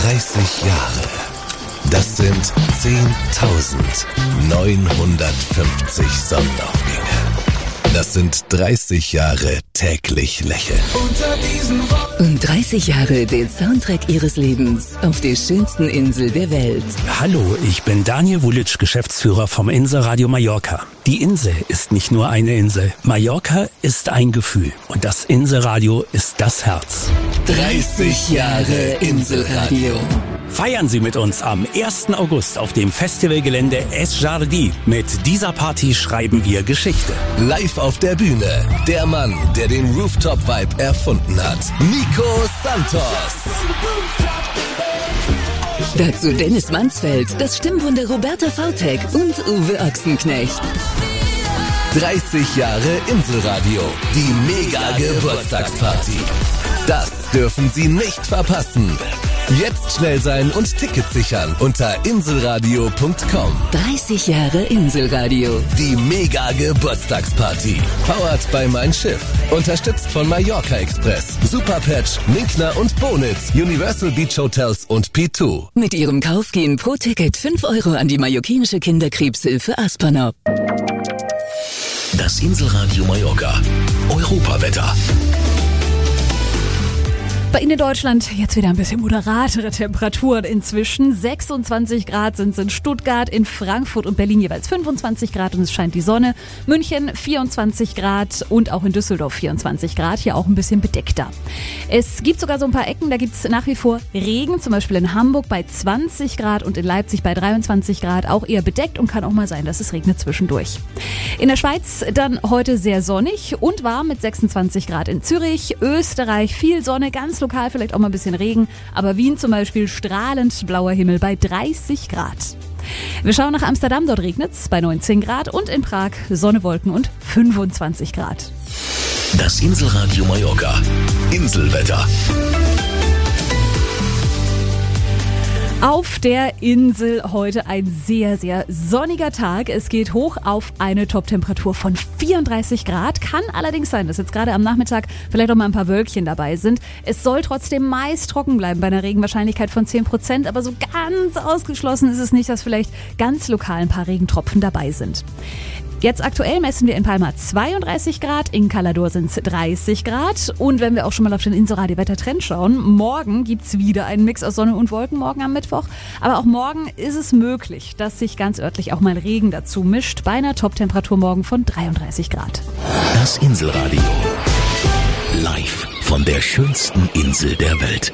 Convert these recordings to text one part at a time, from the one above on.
30 Jahre. Das sind 10.950 Sonnenaufgänge. Das sind 30 Jahre täglich lächeln. Und 30 Jahre den Soundtrack Ihres Lebens auf der schönsten Insel der Welt. Hallo, ich bin Daniel Vulic, Geschäftsführer vom Inselradio Mallorca. Die Insel ist nicht nur eine Insel. Mallorca ist ein Gefühl. Und das Inselradio ist das Herz. 30 Jahre Inselradio. Feiern Sie mit uns am 1. August auf dem Festivalgelände Es Jardí. Mit dieser Party schreiben wir Geschichte. Live auf der Bühne, der Mann, der den Rooftop-Vibe erfunden hat. Nico Santos. Dazu Dennis Mansfeld, das Stimmwunder Roberta Vautek und Uwe Ochsenknecht. 30 Jahre Inselradio, die Mega-Geburtstagsparty. Das dürfen Sie nicht verpassen. Jetzt schnell sein und Tickets sichern unter inselradio.com. 30 Jahre Inselradio. Die Mega-Geburtstagsparty. Powered by Mein Schiff. Unterstützt von Mallorca Express, Superpatch, Minkner und Bonitz, Universal Beach Hotels und P2. Mit Ihrem Kauf gehen pro Ticket 5 Euro an die mallorquinische Kinderkrebshilfe Aspanop. Das Inselradio Mallorca. Europawetter. Bei Ihnen in Deutschland jetzt wieder ein bisschen moderatere Temperaturen inzwischen. 26 Grad sind es in Stuttgart, in Frankfurt und Berlin jeweils 25 Grad und es scheint die Sonne. München 24 Grad und auch in Düsseldorf 24 Grad, hier auch ein bisschen bedeckter. Es gibt sogar so ein paar Ecken, da gibt es nach wie vor Regen, zum Beispiel in Hamburg bei 20 Grad und in Leipzig bei 23 Grad, auch eher bedeckt und kann auch mal sein, dass es regnet zwischendurch. In der Schweiz dann heute sehr sonnig und warm mit 26 Grad in Zürich, Österreich viel Sonne, ganz lokal vielleicht auch mal ein bisschen Regen, aber Wien zum Beispiel strahlend blauer Himmel bei 30 Grad. Wir schauen nach Amsterdam, dort regnet es bei 19 Grad und in Prag Sonne, Wolken und 25 Grad. Das Inselradio Mallorca. Inselwetter. Auf der Insel heute ein sehr, sehr sonniger Tag. Es geht hoch auf eine Toptemperatur von 34 Grad. Kann allerdings sein, dass jetzt gerade am Nachmittag vielleicht auch mal ein paar Wölkchen dabei sind. Es soll trotzdem meist trocken bleiben bei einer Regenwahrscheinlichkeit von 10%. Aber so ganz ausgeschlossen ist es nicht, dass vielleicht ganz lokal ein paar Regentropfen dabei sind. Jetzt aktuell messen wir in Palma 32 Grad, in Calador sind es 30 Grad. Und wenn wir auch schon mal auf den Inselradio-Wettertrend schauen, morgen gibt es wieder einen Mix aus Sonne und Wolken, morgen am Mittwoch. Aber auch morgen ist es möglich, dass sich ganz örtlich auch mal Regen dazu mischt, bei einer Toptemperatur morgen von 33 Grad. Das Inselradio. Live von der schönsten Insel der Welt.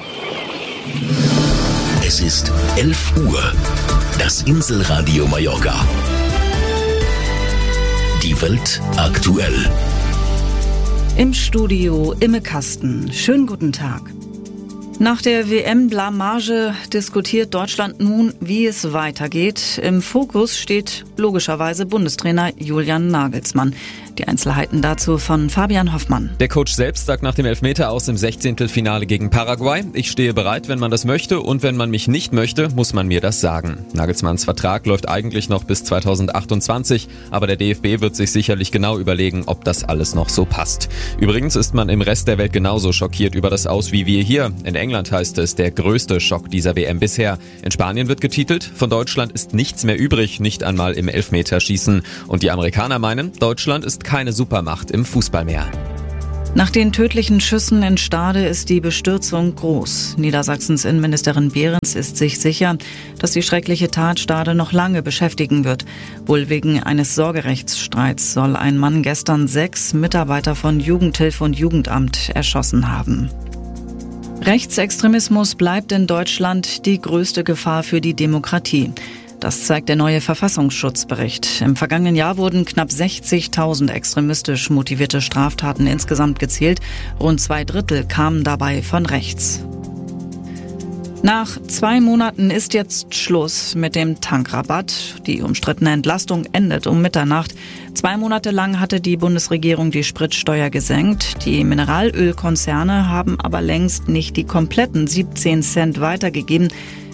Es ist 11 Uhr. Das Inselradio Mallorca. Die Welt aktuell. Im Studio Imme Kasten. Schönen guten Tag. Nach der WM-Blamage diskutiert Deutschland nun, wie es weitergeht. Im Fokus steht logischerweise Bundestrainer Julian Nagelsmann. Die Einzelheiten dazu von Fabian Hoffmann. Der Coach selbst sagt nach dem Elfmeter aus im 16. Finale gegen Paraguay: Ich stehe bereit, wenn man das möchte, und wenn man mich nicht möchte, muss man mir das sagen. Nagelsmanns Vertrag läuft eigentlich noch bis 2028, aber der DFB wird sich sicherlich genau überlegen, ob das alles noch so passt. Übrigens ist man im Rest der Welt genauso schockiert über das Aus wie wir hier. In England heißt es, der größte Schock dieser WM bisher. In Spanien wird getitelt: Von Deutschland ist nichts mehr übrig, nicht einmal im Elfmeterschießen. Und die Amerikaner meinen, Deutschland ist keine Supermacht im Fußball mehr. Nach den tödlichen Schüssen in Stade ist die Bestürzung groß. Niedersachsens Innenministerin Behrens ist sich sicher, dass die schreckliche Tat Stade noch lange beschäftigen wird. Wohl wegen eines Sorgerechtsstreits soll ein Mann gestern 6 Mitarbeiter von Jugendhilfe und Jugendamt erschossen haben. Rechtsextremismus bleibt in Deutschland die größte Gefahr für die Demokratie. Das zeigt der neue Verfassungsschutzbericht. Im vergangenen Jahr wurden knapp 60.000 extremistisch motivierte Straftaten insgesamt gezählt. Rund 2/3 kamen dabei von rechts. Nach 2 Monaten ist jetzt Schluss mit dem Tankrabatt. Die umstrittene Entlastung endet um Mitternacht. 2 Monate lang hatte die Bundesregierung die Spritsteuer gesenkt. Die Mineralölkonzerne haben aber längst nicht die kompletten 17 Cent weitergegeben.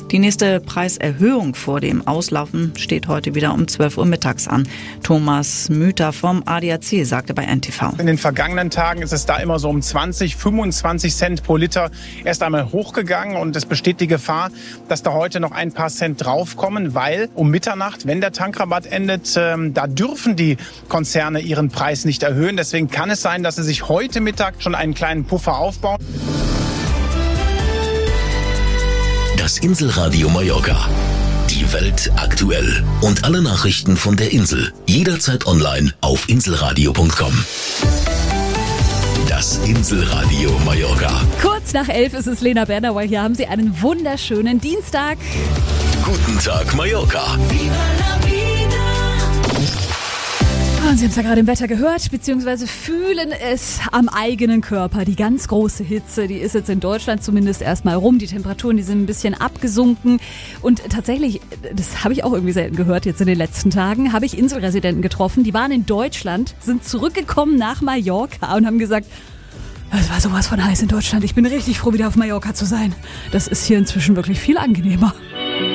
Die nächste Preiserhöhung vor dem Auslaufen steht heute wieder um 12 Uhr mittags an. Thomas Müther vom ADAC sagte bei NTV. In den vergangenen Tagen ist es da immer so um 20, 25 Cent pro Liter erst einmal hochgegangen und es besteht die Gefahr, dass da heute noch ein paar Cent draufkommen, weil um Mitternacht, wenn der Tankrabatt endet, da dürfen die Konzerne ihren Preis nicht erhöhen. Deswegen kann es sein, dass sie sich heute Mittag schon einen kleinen Puffer aufbauen. Das Inselradio Mallorca. Die Welt aktuell. Und alle Nachrichten von der Insel. Jederzeit online auf inselradio.com. Das Inselradio Mallorca. Kurz nach 11 ist es Lena Bernauer. Hier haben Sie einen wunderschönen Dienstag. Guten Tag, Mallorca. Und Sie haben es ja gerade im Wetter gehört, beziehungsweise fühlen es am eigenen Körper. Die ganz große Hitze, die ist jetzt in Deutschland zumindest erstmal rum. Die Temperaturen, die sind ein bisschen abgesunken. Und tatsächlich, das habe ich auch irgendwie selten gehört jetzt in den letzten Tagen, habe ich Inselresidenten getroffen. Die waren in Deutschland, sind zurückgekommen nach Mallorca und haben gesagt, es war sowas von heiß in Deutschland. Ich bin richtig froh, wieder auf Mallorca zu sein. Das ist hier inzwischen wirklich viel angenehmer.